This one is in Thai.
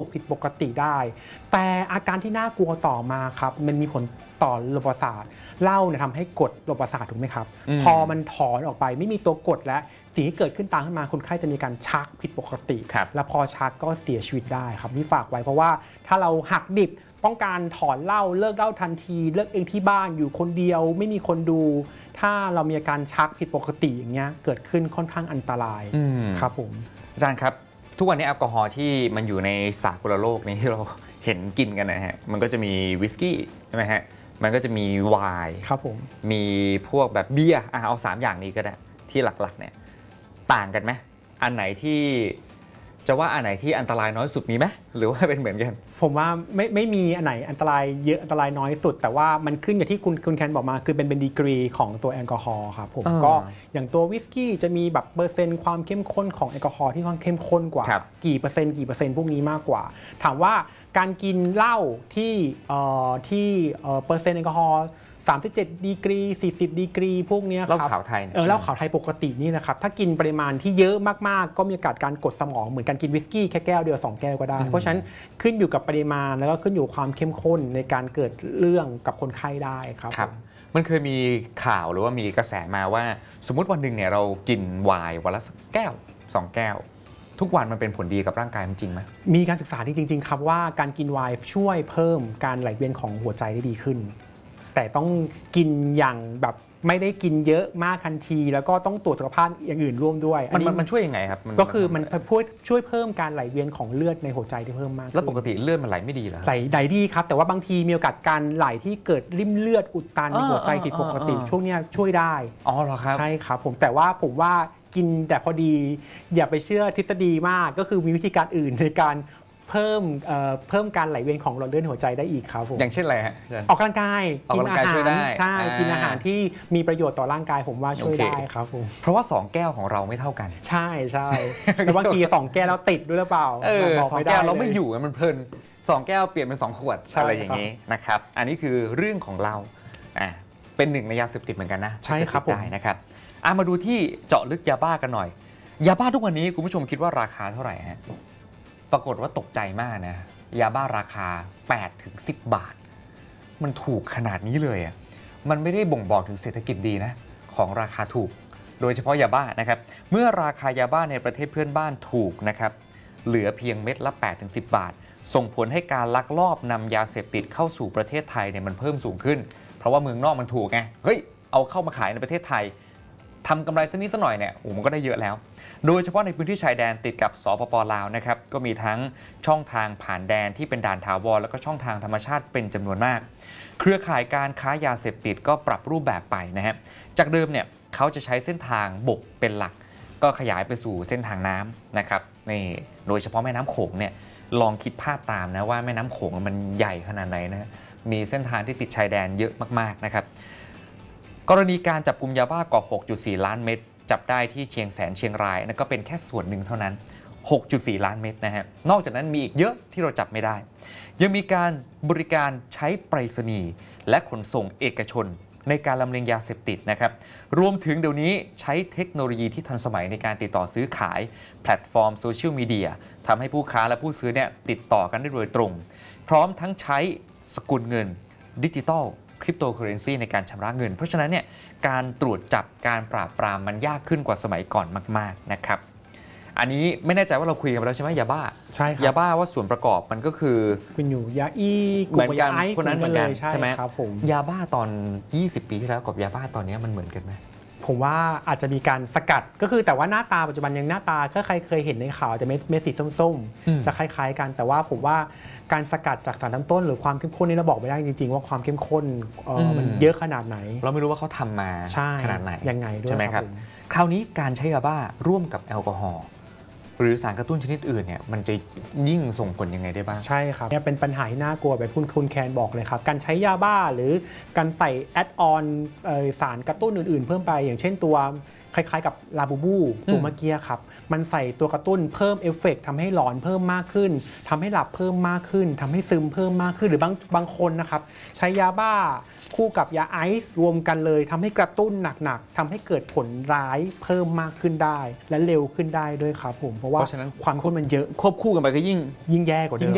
ผิดปกติได้แต่อาการที่น่ากลัวต่อมาครับมันมีผลต่อระบบประสาทเหล้าเนี่ยทำให้กดระบบประสาทถูกไหมครับพอมันถอนออกไปไม่มีตัวกดแล้วสิ่งที่เกิดขึ้นตามขึ้นมาคนไข้จะมีการชักผิดปกติและพอชักก็เสียชีวิตได้ครับนี่ฝากไว้เพราะว่าถ้าเราหักดิบต้องการถอนเหล้าเลิกเหล้าทันทีเลิกเองที่บ้านอยู่คนเดียวไม่มีคนดูถ้าเรามีอาการชักผิดปกติอย่างเงี้ยเกิดขึ้นค่อนข้างอันตรายครับผมอาจารย์ครับทุกวันนี้แอลกอฮอล์ที่มันอยู่ในสากลโลกนี้ที่เราเห็นกินกันนะฮะมันก็จะมีวิสกี้ใช่ไหมฮะมันก็จะมีไวน์ครับผมมีพวกแบบเบียร์เอา3อย่างนี้ก็ได้ที่หลักๆเนี่ยต่างกันไหมอันไหนที่จะว่าอันไหนที่อันตรายน้อยสุดมีไหมหรือว่าเป็นเหมือนกันผมว่าไม่มีอันไหนอันตรายเยอะอันตรายน้อยสุดแต่ว่ามันขึ้นอย่างที่คุณแคนบอกมาคือเป็นดีกรีของตัวแอลกอฮอล์ครับผมก็อย่างตัววิสกี้จะมีแบบเปอร์เซ็นต์ความเข้มข้นของแอลกอฮอล์ที่ค่อนข้างเข้มข้นกว่ากี่เปอร์เซ็นต์พวกนี้มากกว่าถามว่าการกินเหล้าที่เปอร์เซ็นต์แอลกอฮอล์37ดีกรี40ดีกรีพวกนี้ครับเหล้าขาวไทยเหล้าขาวไทยปกตินี่นะครับถ้ากินปริมาณที่เยอะมากๆก็มีโอกาสการกดสมองเหมือนการกินวิสกี้แค่แก้วเดียว2แก้วก็ได้เพราะฉะนั้นขึ้นอยู่กับปริมาณแล้วก็ขึ้นอยู่ความเข้มข้นในการเกิดเรื่องกับคนไข้ได้ครับมันเคยมีข่าวหรือว่ามีกระแสมาว่าสมมติวันหนึ่งเนี่ยเรากินไวน์วันละแก้ว2แก้วทุกวันมันเป็นผลดีกับร่างกายจริงไหมมีการศึกษาที่จริงๆครับว่าการกินไวน์ช่วยเพิ่มการไหลเวียนของหัวใจได้ดีขึ้นแต่ต้องกินอย่างแบบไม่ได้กินเยอะมากทันทีแล้วก็ต้องตรวจสุขภาพอย่างอื่นร่วมด้วยมันช่วยยังไงครับก็คือมันช่วยเพิ่มการไหลเวียนของเลือดในหัวใจที่เพิ่มมากแล้วปกติเลือดมันไหลไม่ดีเหรอไหลดีครับแต่ว่าบางทีมีโอกาสการไหลที่เกิดริ่มเลือดอุดตันในหัวใจผิดปกติช่วงนี้ช่วยได้อ๋อเหรอครับใช่ครับผมแต่ว่าผมว่ากินแต่พอดีอย่าไปเชื่อทฤษฎีมากก็คือมีวิธีการอื่นในการเพิ่มการไหลเวียนของหลอดเลือดหัวใจได้อีกครับผมอย่างเช่นอะไรฮะออกกำลังกายกินอาหารใช่กินอาหารที่มีประโยชน์ต่อร่างกายผมว่าช่วยได้ครับผมเพราะว่า2แก้วของเราไม่เท่ากันใช่แล้วบางที2แก้วแล้วติดด้วยหรือเปล่า 2แก้วเราไม่อยู่มันเพลิน2แก้วเปลี่ยนเป็น2ขวดอะไรอย่างนี้นะครับอันนี้คือเรื่องของเราเป็นหนึ่งในยาเสพติดเหมือนกันนะใช่ครับผมได้นะครับมาดูที่เจาะลึกยาบ้ากันหน่อยยาบ้าทุกวันนี้คุณผู้ชมคิดว่าราคาเท่าไหร่ฮะปรากฏว่าตกใจมากนะยาบ้าราคา 8-10 บาทมันถูกขนาดนี้เลยอ่ะมันไม่ได้บ่งบอกถึงเศรษฐกิจดีนะของราคาถูกโดยเฉพาะยาบ้านะครับเมื่อราคายาบ้าในประเทศเพื่อนบ้านถูกนะครับเหลือเพียงเม็ดละ 8-10 บาทส่งผลให้การลักลอบนำยาเสพติดเข้าสู่ประเทศไทยเนี่ยมันเพิ่มสูงขึ้นเพราะว่าเมืองนอกมันถูกไงเฮ้ยเอาเข้ามาขายในประเทศไทยทำกำไรสักนิดสักหน่อยเนี่ยมันก็ได้เยอะแล้วโดยเฉพาะในพื้นที่ชายแดนติดกับสปป.ลาวนะครับก็มีทั้งช่องทางผ่านแดนที่เป็นด่านถาวรแล้วก็ช่องทางธรรมชาติเป็นจำนวนมากเครือข่ายการค้ายาเสพติดก็ปรับรูปแบบไปนะฮะจากเดิมเนี่ยเขาจะใช้เส้นทางบกเป็นหลักก็ขยายไปสู่เส้นทางน้ำนะครับนี่โดยเฉพาะแม่น้ำโขงเนี่ยลองคิดภาพตามนะว่าแม่น้ำโขงมันใหญ่ขนาดไหนนะมีเส้นทางที่ติดชายแดนเยอะมากๆนะครับกรณีการจับกุมยาบ้ากว่า 6.4 ล้านเม็ดจับได้ที่เชียงแสนเชียงรายนั่นก็เป็นแค่ส่วนหนึ่งเท่านั้น 6.4 ล้านเม็ดนะฮะนอกจากนั้นมีอีกเยอะที่เราจับไม่ได้ยังมีการบริการใช้ไปรษณีย์และขนส่งเอกชนในการลำเลียงยาเสพติดนะครับรวมถึงเดี๋ยวนี้ใช้เทคโนโลยีที่ทันสมัยในการติดต่อซื้อขายแพลตฟอร์มโซเชียลมีเดียทำให้ผู้ค้าและผู้ซื้อเนี่ยติดต่อกันได้โดยตรงพร้อมทั้งใช้สกุลเงินดิจิทัลคริปโตเคอเรนซีในการชำระเงินเพราะฉะนั้นเนี่ยการตรวจจับการปราบปรามมันยากขึ้นกว่าสมัยก่อนมากๆนะครับอันนี้ไม่แน่ใจว่าเราคุยกันไปแล้วใช่ไหมยาบ้าใช่ครับยาบ้าว่าส่วนประกอบมันก็คือคุณอยู่ยาอีเหมือนกันคนนั้นเหมือนกันใช่ไหมครับผมยาบ้าตอน20 ปีที่แล้วกับยาบ้าตอนนี้มันเหมือนกันไหมผมว่าอาจจะมีการสกัดก็คือแต่ว่าหน้าตาปัจจุบันยังหน้าตาถ้าใครเคยเห็นในข่าวจะเม็ดสีส้มๆจะคล้ายๆกันแต่ว่าผมว่าการสกัดจากสารตั้งต้นหรือความเข้มข้นนี่เราบอกไม่ได้จริงๆว่าความเข้มข้นมันเยอะขนาดไหนเราไม่รู้ว่าเขาทำมาขนาดไหนยังไงด้วยใช่ไหมครับคราวนี้การใช้ยาบ้าร่วมกับแอลกอฮอล์หรือสารกระตุ้นชนิดอื่นเนี่ยมันจะยิ่งส่งผลยังไงได้บ้างใช่ครับเนี่ยเป็นปัญหาที่น่ากลัวแบบคุณแคนบอกเลยครับการใช้ยาบ้าหรือการใส่แอดออนสารกระตุ้นอื่นๆเพิ่มไปอย่างเช่นตัวคล้ายๆกับลาบูบูตัวเมื่อกี้ครับมันใส่ตัวกระตุ้นเพิ่มเอฟเฟกต์ทำให้หลอนเพิ่มมากขึ้นทำให้หลับเพิ่มมากขึ้นทำให้ซึมเพิ่มมากขึ้นหรือบางคนนะครับใช้ยาบ้าคู่กับยาไอซ์รวมกันเลยทำให้กระตุ้นหนักๆทำให้เกิดผลร้ายเพิ่มมากขึ้นได้และเร็วขึ้นได้ด้วยครับผมเพราะว่าความข้นมันเยอะควบคู่กันไปก็ยิ่งแย่กว่าเดิม